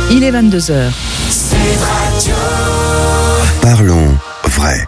Il est 22h. Parlons vrai.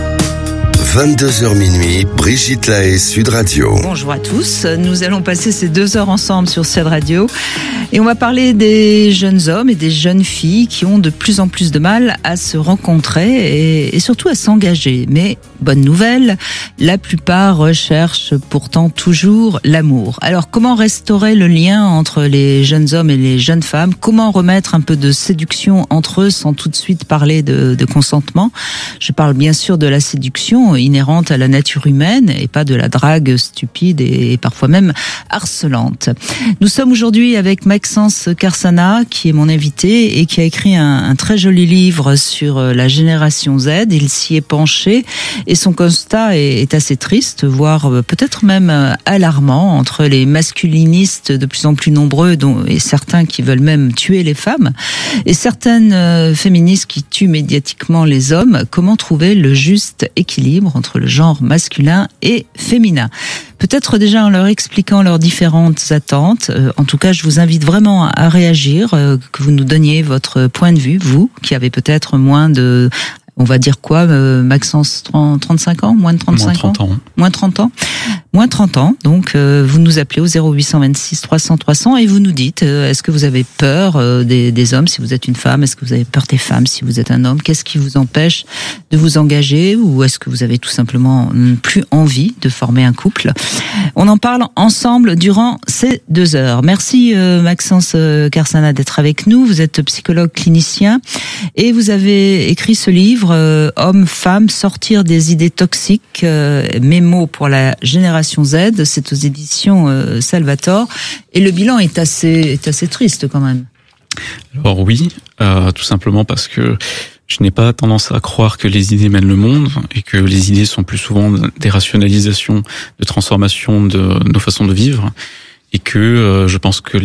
22h minuit, Brigitte Lahaie, Sud Radio. Bonjour à tous, nous allons passer ces 2 heures ensemble sur Sud Radio et on va parler des jeunes hommes et des jeunes filles qui ont de plus en plus de mal à se rencontrer et surtout à s'engager. Mais bonne nouvelle, la plupart recherchent pourtant toujours l'amour. Alors comment restaurer le lien entre les jeunes hommes et les jeunes femmes? Comment remettre un peu de séduction entre eux sans tout de suite parler de consentement? Je parle bien sûr de la séduction inhérente à la nature humaine et pas de la drague stupide et parfois même harcelante. Nous sommes aujourd'hui avec Maxence Carsana qui est mon invité et qui a écrit un très joli livre sur la génération Z. Il s'y est penché et son constat est assez triste, voire peut-être même alarmant, entre les masculinistes de plus en plus nombreux et certains qui veulent même tuer les femmes et certaines féministes qui tuent médiatiquement les hommes. Comment trouver le juste équilibre entre le genre masculin et féminin? Peut-être déjà en leur expliquant leurs différentes attentes. En tout cas, je vous invite vraiment à réagir, que vous nous donniez votre point de vue, vous, qui avez peut-être moins de... On va dire quoi, Maxence, 35 ans? Moins de 35 ans? Moins 30 ans. Moins 30 ans. Donc, vous nous appelez au 0826 300 300 et vous nous dites, est-ce que vous avez peur des hommes si vous êtes une femme? Est-ce que vous avez peur des femmes si vous êtes un homme? Qu'est-ce qui vous empêche de vous engager? Ou est-ce que vous avez tout simplement plus envie de former un couple? On en parle ensemble durant ces 2 heures. Merci Maxence Carsana d'être avec nous. Vous êtes psychologue clinicien et vous avez écrit ce livre Hommes, femmes, sortir des idées toxiques, mémo pour la génération Z. C'est aux éditions Salvatore et le bilan est assez triste quand même. Alors oui, tout simplement parce que je n'ai pas tendance à croire que les idées mènent le monde et que les idées sont plus souvent des rationalisations, de transformation de nos façons de vivre et que je pense que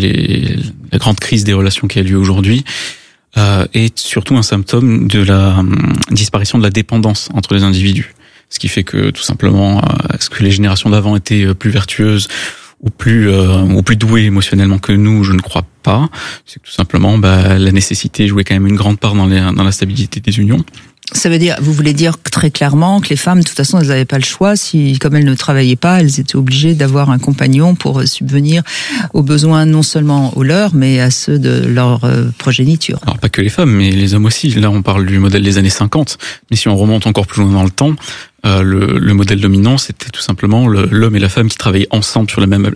la grande crise des relations qui a lieu aujourd'hui est surtout un symptôme de la disparition de la dépendance entre les individus. Ce qui fait que, tout simplement, est-ce que les générations d'avant étaient plus vertueuses ou plus douées émotionnellement que nous? Je ne crois pas. C'est que tout simplement, la nécessité jouait quand même une grande part dans la stabilité des unions. Ça veut dire, vous voulez dire très clairement que les femmes, de toute façon, elles n'avaient pas le choix. Comme elles ne travaillaient pas, elles étaient obligées d'avoir un compagnon pour subvenir aux besoins non seulement aux leurs, mais à ceux de leur progéniture. Alors pas que les femmes, mais les hommes aussi. Là, on parle du modèle des années 50. Mais si on remonte encore plus loin dans le temps, le modèle dominant, c'était tout simplement l'homme et la femme qui travaillaient ensemble sur la même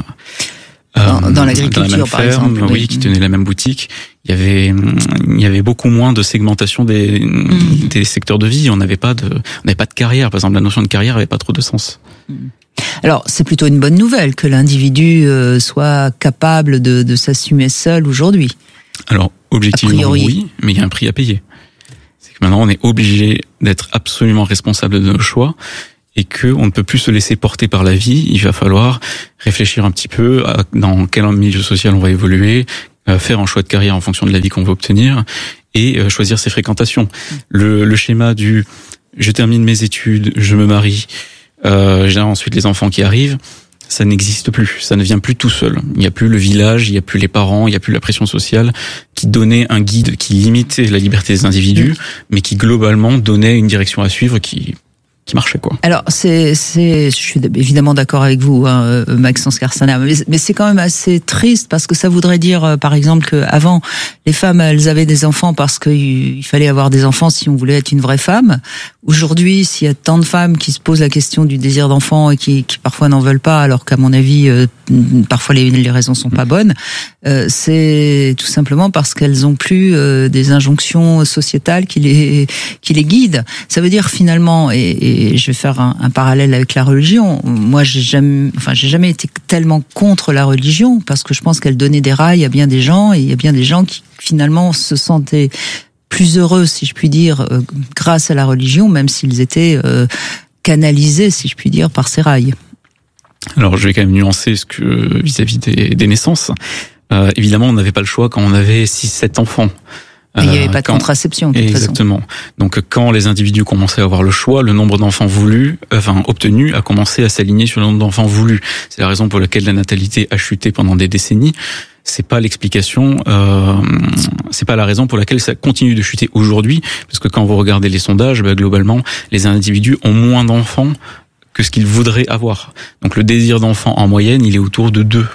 dans l'agriculture, par exemple. Oui, qui tenaient la même boutique. Il y avait beaucoup moins de segmentation des secteurs de vie. On n'avait pas de carrière. Par exemple, la notion de carrière n'avait pas trop de sens. Alors, c'est plutôt une bonne nouvelle que l'individu soit capable de s'assumer seul aujourd'hui. Alors, objectivement, oui, mais il y a un prix à payer. C'est que maintenant, on est obligé d'être absolument responsable de nos choix. Et que on ne peut plus se laisser porter par la vie, il va falloir réfléchir un petit peu à dans quel milieu social on va évoluer, faire un choix de carrière en fonction de la vie qu'on veut obtenir et choisir ses fréquentations. Le schéma du je termine mes études, je me marie, j'ai ensuite les enfants qui arrivent, ça n'existe plus, ça ne vient plus tout seul. Il n'y a plus le village, il n'y a plus les parents, il n'y a plus la pression sociale qui donnait un guide, qui limitait la liberté des individus, mais qui globalement donnait une direction à suivre qui marchait, quoi. Alors, je suis évidemment d'accord avec vous, hein, Maxence Carsana, mais c'est quand même assez triste parce que ça voudrait dire, par exemple, que avant les femmes, elles avaient des enfants parce qu'il fallait avoir des enfants si on voulait être une vraie femme. Aujourd'hui, s'il y a tant de femmes qui se posent la question du désir d'enfant et qui parfois n'en veulent pas, alors qu'à mon avis, parfois les raisons sont pas bonnes, c'est tout simplement parce qu'elles ont plus des injonctions sociétales qui les guident. Ça veut dire finalement, et je vais faire un parallèle avec la religion. Moi, j'ai jamais été tellement contre la religion parce que je pense qu'elle donnait des rails à bien des gens et il y a bien des gens qui finalement se sentaient plus heureux, si je puis dire, grâce à la religion, même s'ils étaient canalisés, si je puis dire, par ces rails. Alors, je vais quand même nuancer ce que vis-à-vis des naissances. Évidemment, on n'avait pas le choix quand on avait 6-7 enfants. Il n'y avait pas de contraception, de toute façon. Exactement. Donc, quand les individus commençaient à avoir le choix, le nombre d'enfants obtenus a commencé à s'aligner sur le nombre d'enfants voulus. C'est la raison pour laquelle la natalité a chuté pendant des décennies. C'est pas l'explication, c'est pas la raison pour laquelle ça continue de chuter aujourd'hui, parce que quand vous regardez les sondages, globalement, les individus ont moins d'enfants que ce qu'ils voudraient avoir. Donc, le désir d'enfant, en moyenne, il est autour de 2.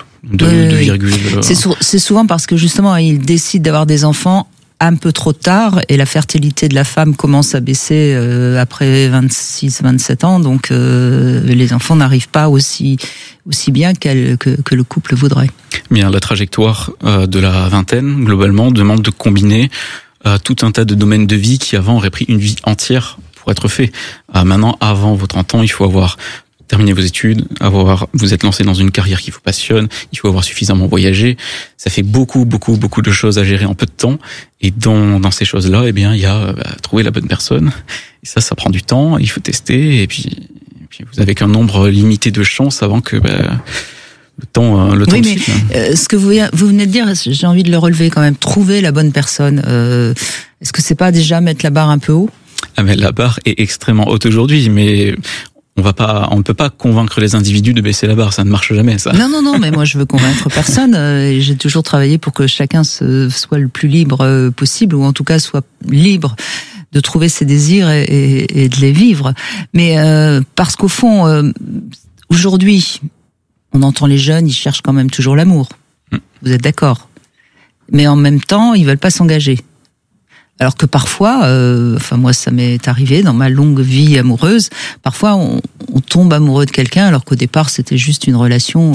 C'est souvent parce que justement ils décident d'avoir des enfants un peu trop tard et la fertilité de la femme commence à baisser après 26-27 ans, donc les enfants n'arrivent pas aussi bien que le couple voudrait. Bien, la trajectoire de la vingtaine globalement demande de combiner tout un tas de domaines de vie qui avant auraient pris une vie entière pour être fait. Maintenant, avant vos 30 ans, il faut avoir terminer vos études, vous êtes lancé dans une carrière qui vous passionne, il faut avoir suffisamment voyagé. Ça fait beaucoup de choses à gérer en peu de temps. Et dans ces choses-là, il y a trouver la bonne personne. Et ça prend du temps, il faut tester. Et puis vous avez qu'un nombre limité de chances avant que le temps oui, mais ce que vous venez de dire, j'ai envie de le relever quand même. Trouver la bonne personne. Est-ce que c'est pas déjà mettre la barre un peu haut ? Mais la barre est extrêmement haute aujourd'hui, mais on ne peut pas convaincre les individus de baisser la barre, ça ne marche jamais, ça. Non, mais moi je veux convaincre personne. J'ai toujours travaillé pour que chacun soit le plus libre possible, ou en tout cas soit libre de trouver ses désirs et de les vivre. Mais parce qu'au fond, aujourd'hui, on entend les jeunes, ils cherchent quand même toujours l'amour. Vous êtes d'accord ? Mais en même temps, ils veulent pas s'engager. Alors que parfois, moi ça m'est arrivé dans ma longue vie amoureuse, parfois on tombe amoureux de quelqu'un alors qu'au départ c'était juste une relation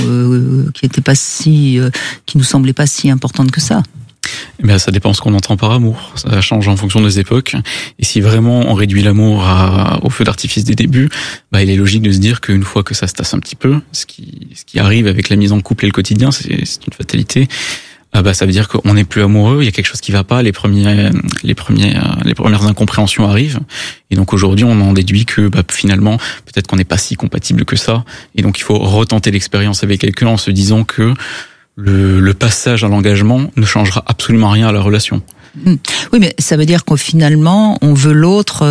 qui nous semblait pas si importante que ça. Ça dépend ce qu'on entend par amour. Ça change en fonction des époques. Et si vraiment on réduit l'amour au feu d'artifice des débuts, il est logique de se dire qu'une fois que ça se tasse un petit peu, ce qui arrive avec la mise en couple et le quotidien, c'est une fatalité. Ça veut dire qu'on n'est plus amoureux, il y a quelque chose qui va pas, les premières incompréhensions arrivent, et donc aujourd'hui on en déduit que finalement peut-être qu'on n'est pas si compatible que ça, et donc il faut retenter l'expérience avec quelqu'un en se disant que le passage à l'engagement ne changera absolument rien à la relation. Oui, mais ça veut dire qu'au finalement, on veut l'autre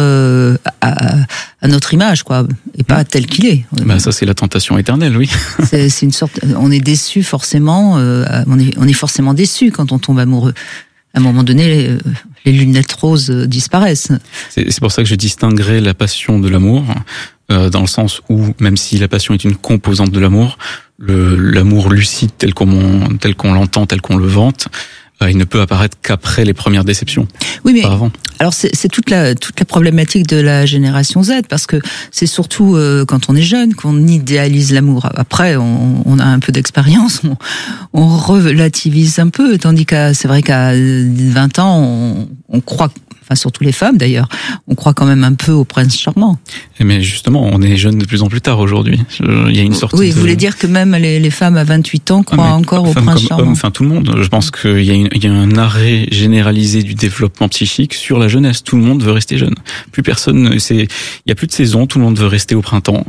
à notre image, quoi, et pas tel qu'il est. Ça, c'est la tentation éternelle, oui. C'est une sorte. On est déçu forcément. On est forcément déçu quand on tombe amoureux. À un moment donné, les lunettes roses disparaissent. C'est pour ça que je distinguerais la passion de l'amour, dans le sens où, même si la passion est une composante de l'amour, l'amour lucide tel qu'on l'entend, tel qu'on le vante, il ne peut apparaître qu'après les premières déceptions. Oui, mais pas avant. Alors c'est toute la problématique de la génération Z, parce que c'est surtout quand on est jeune qu'on idéalise l'amour. Après, on a un peu d'expérience, on relativise un peu, tandis que c'est vrai qu'à 20 ans, on croit, enfin surtout les femmes d'ailleurs, on croit quand même un peu au prince charmant. Mais justement, on est jeunes de plus en plus tard aujourd'hui. Il y a une sorte vous voulez dire que même les femmes à 28 ans croient encore au prince charmant. Hommes, tout le monde. Je pense qu'il y a un arrêt généralisé du développement psychique sur la jeunesse. Tout le monde veut rester jeune. Plus personne, il y a plus de saison, tout le monde veut rester au printemps.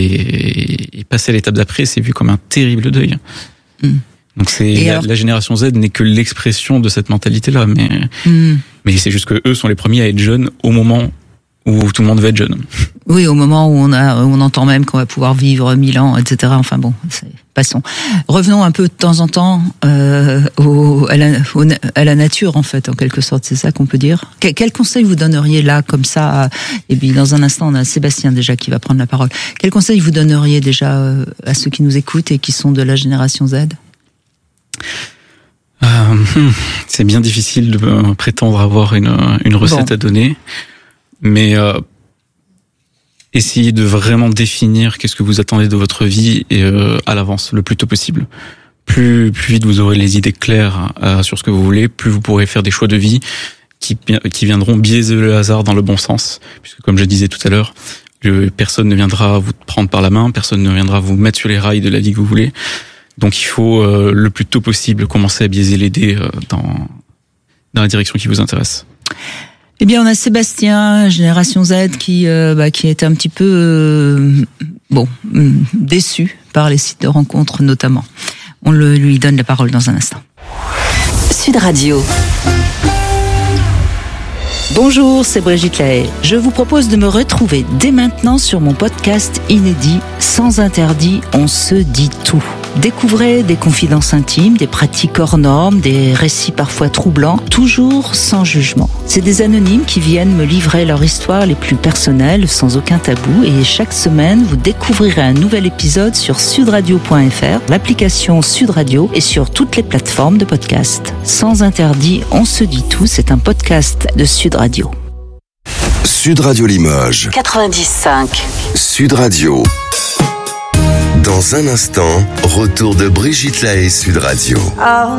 Et passer à l'étape d'après, c'est vu comme un terrible deuil. Donc la génération Z n'est que l'expression de cette mentalité-là, mais c'est juste que eux sont les premiers à être jeunes au moment où tout le monde veut être jeune. Oui, au moment où on entend même qu'on va pouvoir vivre 1000 ans, etc. Enfin bon, passons. Revenons un peu de temps en temps à la nature, en fait, en quelque sorte, c'est ça qu'on peut dire. Quel conseil vous donneriez là, comme ça, et puis dans un instant, on a Sébastien déjà qui va prendre la parole. Quel conseil vous donneriez déjà à ceux qui nous écoutent et qui sont de la génération Z ? C'est bien difficile de prétendre avoir une recette à donner, mais essayez de vraiment définir qu'est-ce que vous attendez de votre vie à l'avance, le plus tôt possible. Plus vite vous aurez les idées claires sur ce que vous voulez, plus vous pourrez faire des choix de vie qui viendront biaiser le hasard dans le bon sens, puisque comme je disais tout à l'heure, personne ne viendra vous prendre par la main, personne ne viendra vous mettre sur les rails de la vie que vous voulez. Donc il faut le plus tôt possible commencer à biaiser les dés dans la direction qui vous intéresse. Eh bien, on a Sébastien, génération Z, qui était un petit peu déçu par les sites de rencontres notamment. On lui donne la parole dans un instant. Sud Radio. Bonjour, c'est Brigitte Lahaye. Je vous propose de me retrouver dès maintenant sur mon podcast inédit Sans interdit, on se dit tout. Découvrez des confidences intimes, des pratiques hors normes, des récits parfois troublants, toujours sans jugement. C'est des anonymes qui viennent me livrer leur histoire les plus personnelles, sans aucun tabou. Et chaque semaine, vous découvrirez un nouvel épisode sur sudradio.fr, l'application Sud Radio et sur toutes les plateformes de podcast. Sans interdit, on se dit tout. C'est un podcast de Sud Radio. Sud Radio Limoges 95. Sud Radio. Dans un instant, retour de Brigitte Lahaye Sud Radio.